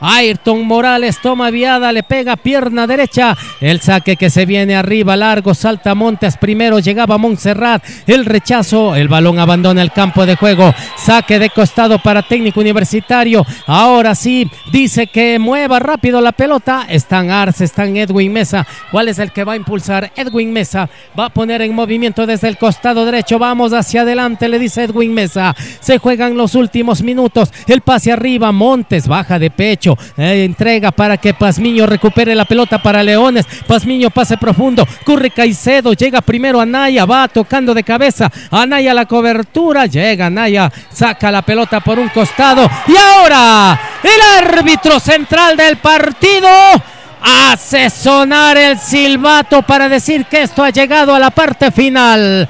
Ayrton Morales toma viada, le pega pierna derecha. El saque que se viene arriba, largo, salta Montes primero, llegaba Montserrat. El rechazo, el balón abandona el campo de juego. Saque de costado para Técnico Universitario. Ahora sí, dice que mueva rápido la pelota. Están Arce, están Edwin Mesa. ¿Cuál es el que va a impulsar? Edwin Mesa va a poner en movimiento desde el costado derecho. Vamos hacia adelante, le dice Edwin Mesa. Se juegan los últimos minutos. El pase arriba, Montes baja de pecho. Entrega para que Pazmiño recupere la pelota para Leones. Pazmiño, pase profundo. Curry Caicedo, llega primero Anaya, va tocando de cabeza. Anaya la cobertura, llega Anaya, saca la pelota por un costado. Y ahora el árbitro central del partido hace sonar el silbato para decir que esto ha llegado a la parte final.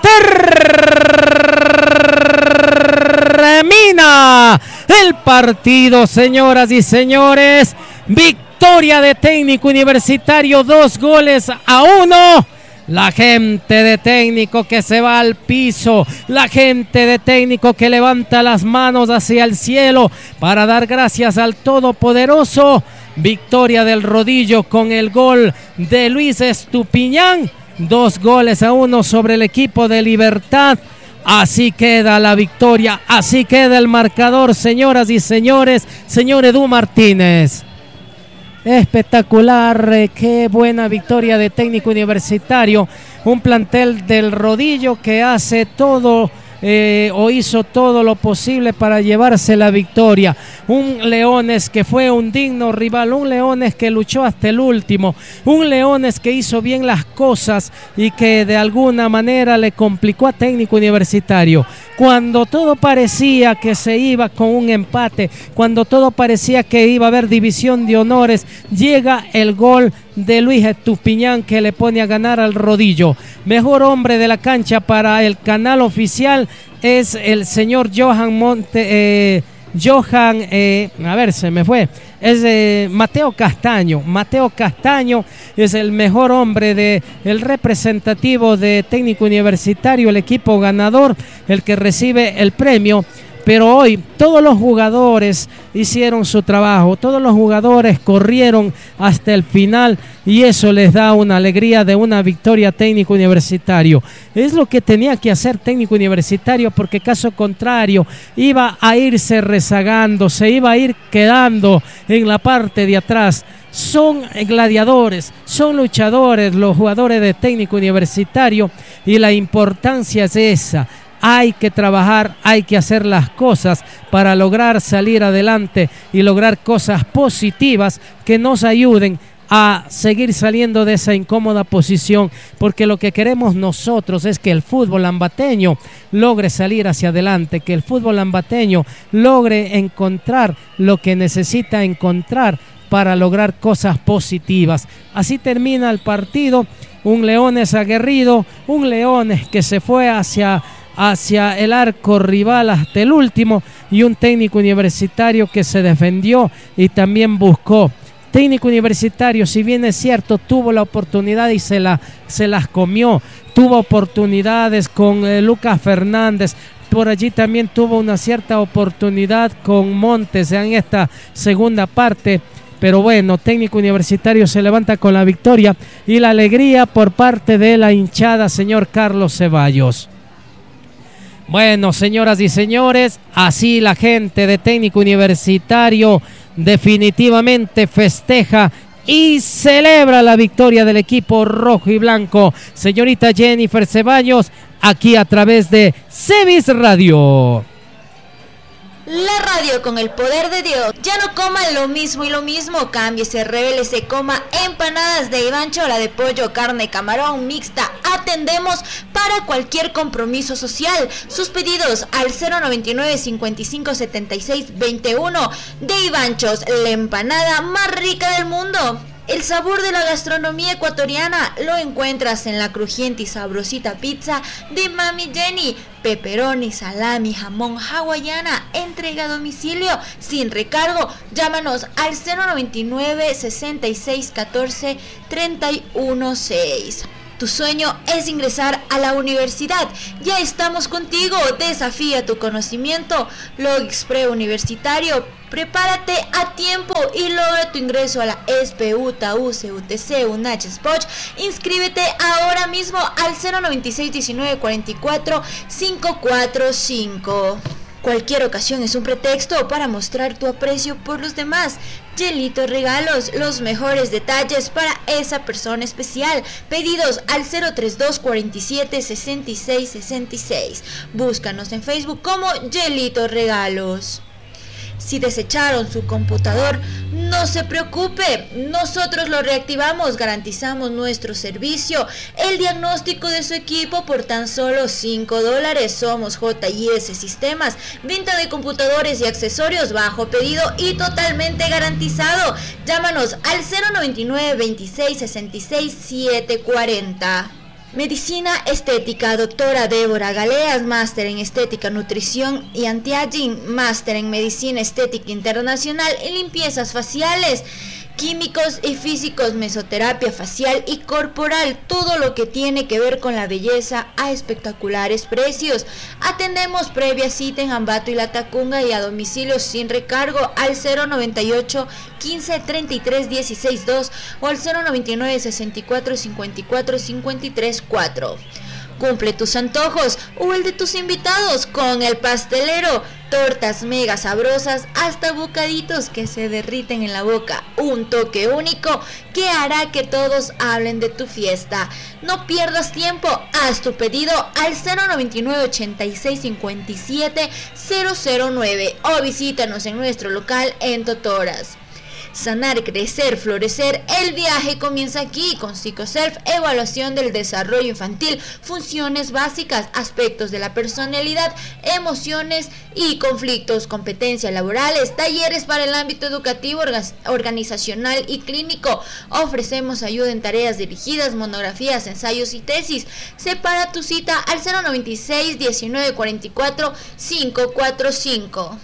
Termina el partido, señoras y señores. Victoria de Técnico Universitario, 2-1. La gente de Técnico que se va al piso, la gente de Técnico que levanta las manos hacia el cielo para dar gracias al Todopoderoso. Victoria del Rodillo con el gol de Luis Estupiñán. 2-1 sobre el equipo de Libertad. Así queda la victoria, así queda el marcador, señoras y señores. Señor Edu Martínez. Espectacular, qué buena victoria de Técnico Universitario. Un plantel del Rodillo que hace todo o hizo todo lo posible para llevarse la victoria. Un Leones que fue un digno rival, un Leones que luchó hasta el último, un Leones que hizo bien las cosas y que de alguna manera le complicó a Técnico Universitario. Cuando todo parecía que se iba con un empate, cuando todo parecía que iba a haber división de honores, llega el gol de Luis Estupiñán que le pone a ganar al Rodillo. Mejor hombre de la cancha para el canal oficial es el señor Johan Mateo Castaño. Mateo Castaño es el mejor hombre el representativo de Técnico Universitario, el equipo ganador, el que recibe el premio. Pero hoy todos los jugadores hicieron su trabajo, todos los jugadores corrieron hasta el final y eso les da una alegría de una victoria Técnico Universitario. Es lo que tenía que hacer Técnico Universitario, porque caso contrario iba a irse rezagando, se iba a ir quedando en la parte de atrás. Son gladiadores, son luchadores los jugadores de Técnico Universitario y la importancia es esa. Hay que trabajar, hay que hacer las cosas para lograr salir adelante y lograr cosas positivas que nos ayuden a seguir saliendo de esa incómoda posición, porque lo que queremos nosotros es que el fútbol ambateño logre salir hacia adelante, que el fútbol ambateño logre encontrar lo que necesita encontrar para lograr cosas positivas. Así termina el partido, un Leones aguerrido, un Leones que se fue hacia el arco rival hasta el último y un Técnico Universitario que se defendió y también buscó. Técnico Universitario, si bien es cierto, tuvo la oportunidad y se las comió, tuvo oportunidades con Lucas Fernández, por allí también tuvo una cierta oportunidad con Montes en esta segunda parte. Pero bueno, Técnico Universitario se levanta con la victoria y la alegría por parte de la hinchada, señor Carlos Ceballos. Bueno, señoras y señores, así la gente de Técnico Universitario definitivamente festeja y celebra la victoria del equipo rojo y blanco. Señorita Jennifer Ceballos, aquí a través de Cebis Radio. La radio con el poder de Dios. Ya no coma lo mismo y lo mismo. Cámbiese, revélese, coma empanadas de Ivancho, la de pollo, carne, camarón, mixta. Atendemos para cualquier compromiso social. Sus pedidos al 099 55 76 21 de Ivanchos, la empanada más rica del mundo. El sabor de la gastronomía ecuatoriana lo encuentras en la crujiente y sabrosita pizza de Mami Jenny. Pepperoni, salami, jamón, hawaiana, entrega a domicilio sin recargo. Llámanos al 099 66 14 316. Tu sueño es ingresar a la universidad. Ya estamos contigo. Desafía tu conocimiento. Logix Preuniversitario. Prepárate a tiempo y logra tu ingreso a la ESPE, UTA, UCE, UTC, UNACH, SPOCH. Inscríbete ahora mismo al 096 19 44 545. Cualquier ocasión es un pretexto para mostrar tu aprecio por los demás. Yelito Regalos, los mejores detalles para esa persona especial. Pedidos al 032 47 66 66. Búscanos en Facebook como Yelito Regalos. Si desecharon su computador, no se preocupe, nosotros lo reactivamos, garantizamos nuestro servicio, el diagnóstico de su equipo por tan solo $5. Somos JS Sistemas, venta de computadores y accesorios bajo pedido y totalmente garantizado. Llámanos al 099 26 66 740. Medicina Estética, doctora Débora Galeas, máster en Estética, Nutrición y Anti-Aging, máster en Medicina Estética Internacional y Limpiezas Faciales, químicos y físicos, mesoterapia facial y corporal, todo lo que tiene que ver con la belleza a espectaculares precios. Atendemos previa cita en Ambato y Latacunga y a domicilio sin recargo al 098 15 33 16 2 o al 099 64 54 53 4. Cumple tus antojos o el de tus invitados con El Pastelero. Tortas mega sabrosas hasta bocaditos que se derriten en la boca. Un toque único que hará que todos hablen de tu fiesta. No pierdas tiempo, haz tu pedido al 099 86 57 009 o visítanos en nuestro local en Totoras. Sanar, crecer, florecer, el viaje comienza aquí con PsicoSelf, evaluación del desarrollo infantil, funciones básicas, aspectos de la personalidad, emociones y conflictos, competencias laborales, talleres para el ámbito educativo, organizacional y clínico. Ofrecemos ayuda en tareas dirigidas, monografías, ensayos y tesis. Separa tu cita al 096 19 44 545.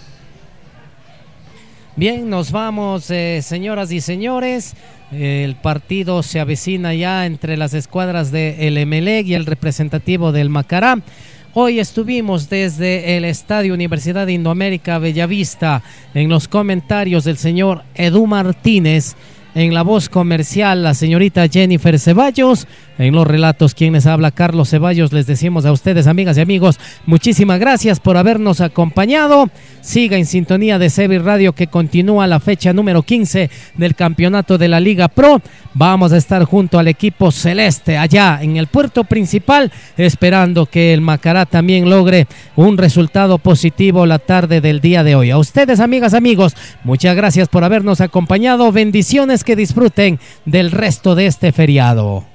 Bien, nos vamos, señoras y señores. El partido se avecina ya entre las escuadras de el Emelec y el representativo del Macará. Hoy estuvimos desde el Estadio Universidad de Indoamérica Bellavista en los comentarios del señor Edu Martínez, en la voz comercial la señorita Jennifer Ceballos, en los relatos quienes habla Carlos Ceballos. Les decimos a ustedes, amigas y amigos, muchísimas gracias por habernos acompañado. Siga en sintonía de CB Radio, que continúa la fecha número 15 del campeonato de la Liga Pro. Vamos a estar junto al equipo celeste allá en el puerto principal, esperando que el Macará también logre un resultado positivo la tarde del día de hoy. A ustedes, amigas, amigos, muchas gracias por habernos acompañado. Bendiciones, que disfruten del resto de este feriado.